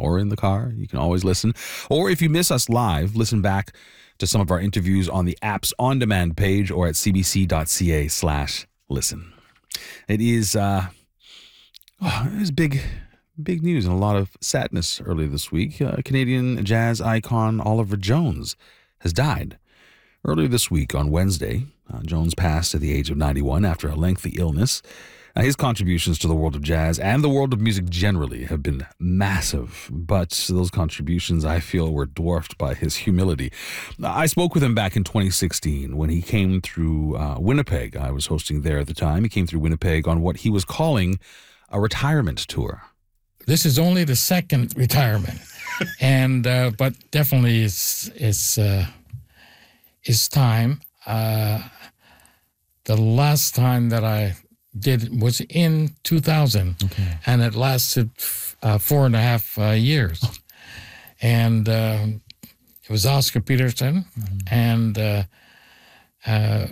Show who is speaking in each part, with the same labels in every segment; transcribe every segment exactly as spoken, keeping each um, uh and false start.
Speaker 1: or in the car. You can always listen. Or if you miss us live, listen back to some of our interviews on the app's on-demand page or at cbc.ca slash listen. It is, uh, oh, it is big, big news and a lot of sadness earlier this week. Uh, Canadian jazz icon Oliver Jones has died. Earlier this week on Wednesday, uh, Jones passed at the age of ninety-one after a lengthy illness. Now, his contributions to the world of jazz and the world of music generally have been massive, but those contributions, I feel, were dwarfed by his humility. I spoke with him back in twenty sixteen when he came through uh, Winnipeg. I was hosting there at the time. He came through Winnipeg on what he was calling a retirement tour.
Speaker 2: This is only the second retirement, and uh, but definitely it's it's uh, it's time. Uh, the last time that I did was in two thousand, okay. And it lasted uh, four and a half uh, years. And uh, it was Oscar Peterson mm-hmm. and uh, uh,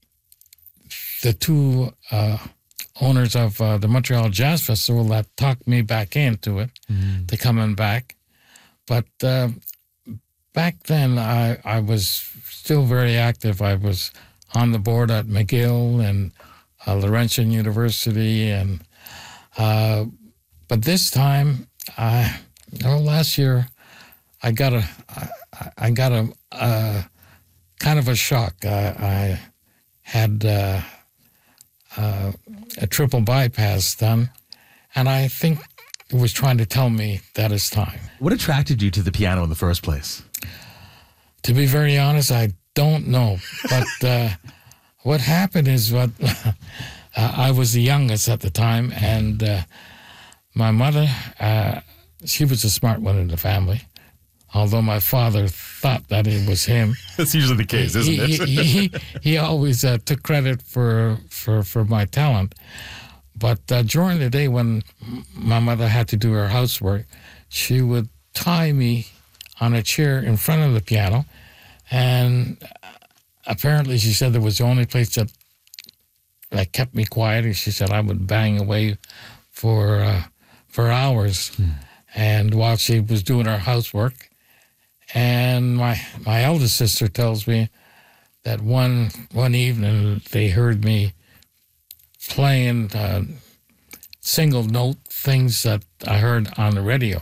Speaker 2: the two uh, owners of uh, the Montreal Jazz Festival that talked me back into it, mm-hmm. to coming back. But uh, back then, I, I was still very active. I was on the board at McGill and uh, Laurentian University, and uh, but this time, I, you know, last year, I got a, I, I got a, a kind of a shock. I, I had uh, uh, a triple bypass done, and I think it was trying to tell me that it's time.
Speaker 3: What attracted you to the piano in the first place?
Speaker 2: To be very honest, I don't know. But uh, what happened is what uh, I was the youngest at the time, and uh, my mother, uh, she was a smart one in the family, although my father thought that it was him.
Speaker 3: That's usually the case, isn't
Speaker 2: he,
Speaker 3: it?
Speaker 2: he, he, he always uh, took credit for, for, for my talent. But uh, during the day when my mother had to do her housework, she would tie me on a chair in front of the piano, and apparently she said it was the only place that that kept me quiet. And she said I would bang away for uh, for hours, hmm. and while she was doing her housework. And my my eldest sister tells me that one one evening they heard me playing uh, single note things that I heard on the radio.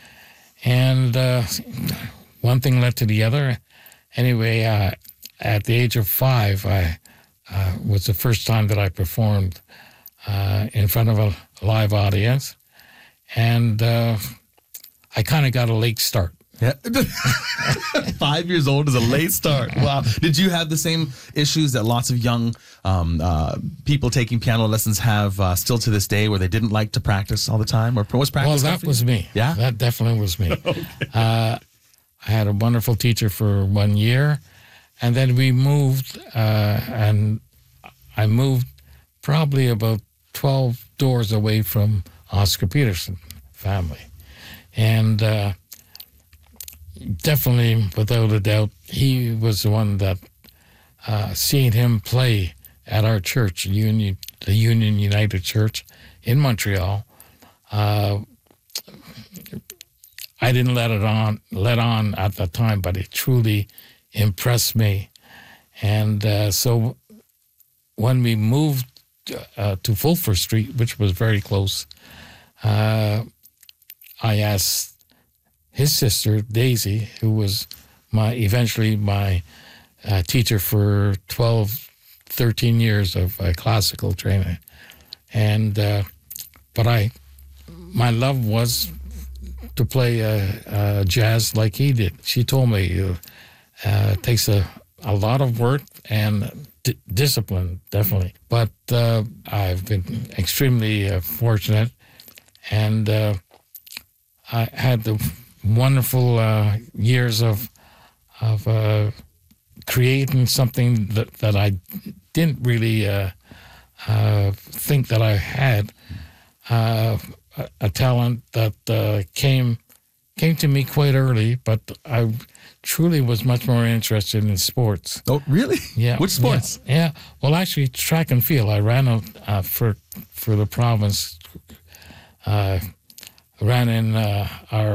Speaker 2: And uh, one thing led to the other. Anyway, uh, at the age of five, I uh, was the first time that I performed uh, in front of a live audience. And uh, I kind of got a late start.
Speaker 3: Yeah. Five years old is a late start. Wow. Did you have the same issues that lots of young um, uh, people taking piano lessons have uh, still to this day, where they didn't like to practice all the time? Or was practice?
Speaker 2: Well, that was me.
Speaker 3: Yeah?
Speaker 2: That definitely was me.
Speaker 3: Okay.
Speaker 2: Uh, I had a wonderful teacher for one year, and then we moved, uh, and I moved probably about twelve doors away from Oscar Peterson family. And uh, definitely, without a doubt, he was the one that, uh, seeing him play at our church, Union, the Union United Church in Montreal, uh, I didn't let it on, let on at the time, but it truly impressed me. And uh, so when we moved uh, to Fulford Street, which was very close, uh, I asked his sister, Daisy, who was my eventually my uh, teacher for twelve, thirteen years of uh, classical training. And, uh, but I, my love was to play uh, uh, jazz like he did. She told me uh, uh, it takes a, a lot of work and d- discipline, definitely. But uh, I've been extremely uh, fortunate, and uh, I had the wonderful uh, years of of uh, creating something that, that I didn't really uh, uh, think that I had. Uh, a, a talent that uh, came came to me quite early, but I truly was much more interested in sports.
Speaker 3: Oh, really?
Speaker 2: Yeah.
Speaker 3: Which sports?
Speaker 2: Yeah. yeah. Well, actually, track and field. I ran out uh, for for the province. Uh, ran in uh, our